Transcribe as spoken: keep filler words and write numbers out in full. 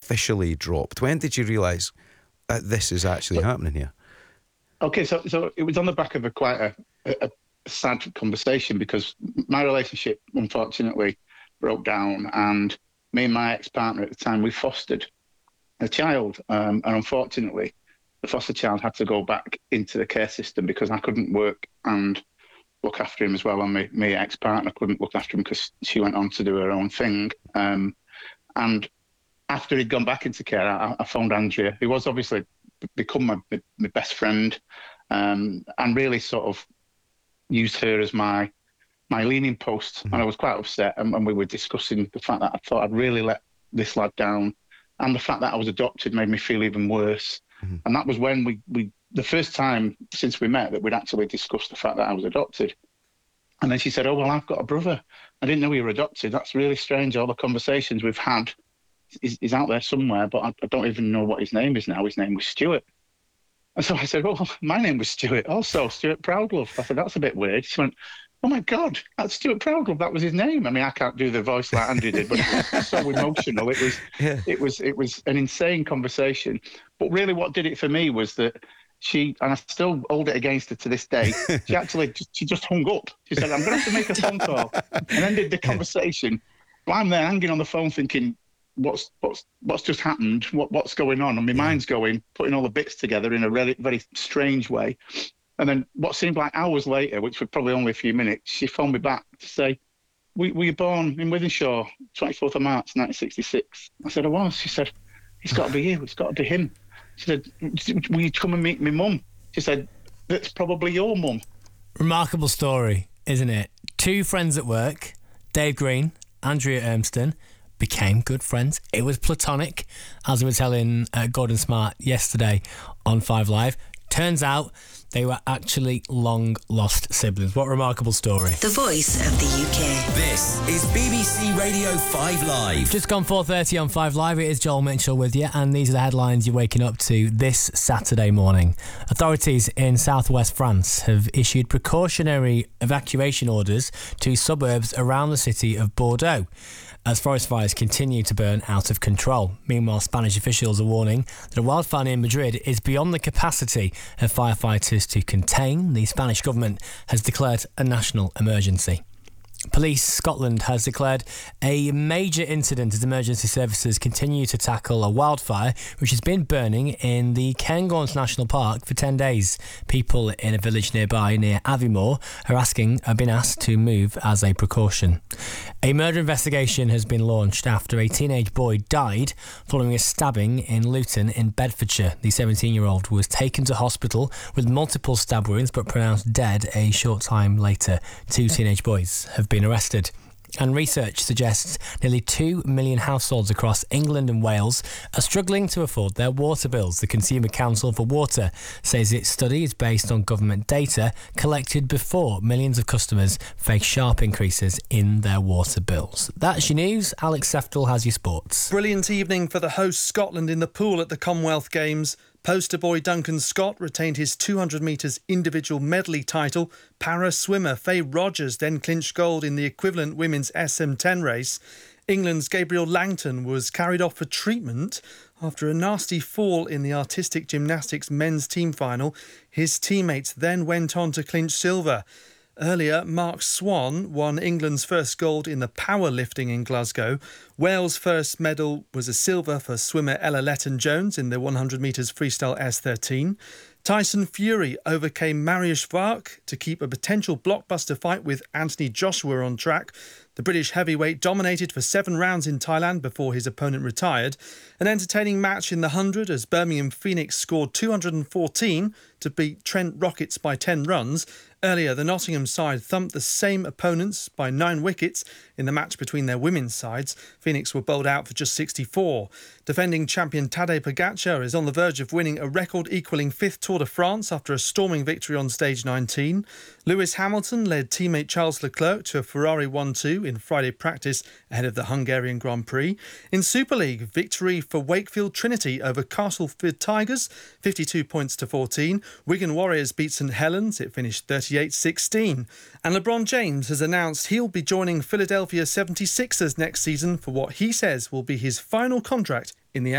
officially dropped? When did you realise that this is actually happening here? Okay, so so it was on the back of a quite a, a, a sad conversation, because my relationship, unfortunately, broke down, and me and my ex-partner at the time, we fostered a child, um, and unfortunately, the foster child had to go back into the care system because I couldn't work and look after him as well, and my, my ex-partner couldn't look after him because she went on to do her own thing. Um, and after he'd gone back into care, I, I phoned Andrea, who was obviously become my, my best friend, um, and really sort of used her as my my leaning post. Mm-hmm. And I was quite upset, and, and we were discussing the fact that I thought I'd really let this lad down, and the fact that I was adopted made me feel even worse. Mm-hmm. And that was when we, we, the first time since we met that we'd actually discussed the fact that I was adopted. And then she said, oh, well, I've got a brother. I didn't know you were adopted. That's really strange. All the conversations we've had is, is out there somewhere, but I, I don't even know what his name is now. His name was Stuart. And so I said, oh, my name was Stuart also, Stuart Proudlove. I said, that's a bit weird. She went, oh, my God, that's Stuart Proudlove. That was his name. I mean, I can't do the voice like Andy did, but it was so emotional. It was, yeah. it was, it was an insane conversation. But really what did it for me was that she, and I still hold it against her to this day, she actually, just, she just hung up. She said, I'm going to have to make a phone call. And ended the conversation. Well, I'm there hanging on the phone thinking, what's what's what's just happened? What What's going on? And my mind's going, putting all the bits together in a very, very strange way. And then what seemed like hours later, which were probably only a few minutes, she phoned me back to say, were, were you born in Wythenshawe, twenty-fourth of March, nineteen sixty-six? I said, I was. She said, it's got to be you. It's got to be him. She said, will you come and meet my mum? She said, that's probably your mum. Remarkable story, isn't it? Two friends at work, Dave Green, Andrea Urmston, became good friends. It was platonic, as we were telling uh, Gordon Smart yesterday on Five Live. Turns out they were actually long-lost siblings. What a remarkable story. The voice of the U K. This is B B C Radio five Live. Just gone four thirty on Five Live. It is Joel Mitchell with you, and these are the headlines you're waking up to this Saturday morning. Authorities in southwest France have issued precautionary evacuation orders to suburbs around the city of Bordeaux as forest fires continue to burn out of control. Meanwhile, Spanish officials are warning that a wildfire near Madrid is beyond the capacity of firefighters to contain. The Spanish government has declared a national emergency. Police Scotland has declared a major incident as emergency services continue to tackle a wildfire which has been burning in the Cairngorms National Park for ten days. People in a village nearby near Aviemore are asking, have been asked to move as a precaution. A murder investigation has been launched after a teenage boy died following a stabbing in Luton in Bedfordshire. The seventeen-year-old was taken to hospital with multiple stab wounds but pronounced dead a short time later. Two teenage boys have been arrested. And research suggests nearly two million households across England and Wales are struggling to afford their water bills. The Consumer Council for Water says its study is based on government data collected before millions of customers face sharp increases in their water bills. That's your news. Alex Seftel has your sports. Brilliant evening for the host Scotland in the pool at the Commonwealth Games. Poster boy Duncan Scott retained his two hundred metres individual medley title. Para swimmer Faye Rogers then clinched gold in the equivalent women's S M ten race. England's Gabriel Langton was carried off for treatment after a nasty fall in the artistic gymnastics men's team final. His teammates then went on to clinch silver. Earlier, Mark Swan won England's first gold in the powerlifting in Glasgow. Wales' first medal was a silver for swimmer Ella Letton-Jones in the one hundred metres freestyle S thirteen. Tyson Fury overcame Mariusz Vark to keep a potential blockbuster fight with Anthony Joshua on track. The British heavyweight dominated for seven rounds in Thailand before his opponent retired. An entertaining match in the one hundred as Birmingham Phoenix scored two hundred fourteen to beat Trent Rockets by ten runs. Earlier, the Nottingham side thumped the same opponents by nine wickets in the match between their women's sides. Phoenix were bowled out for just sixty-four. Defending champion Tadej Pogacar is on the verge of winning a record-equalling fifth Tour de France after a storming victory on stage nineteen. Lewis Hamilton led teammate Charles Leclerc to a Ferrari one two in Friday practice ahead of the Hungarian Grand Prix. In Super League, victory for Wakefield Trinity over Castleford Tigers, fifty-two points to fourteen. Wigan Warriors beat St Helens. It finished thirty-eight sixteen. And LeBron James has announced he'll be joining Philadelphia seventy-sixers next season for what he says will be his final contract in the N B A.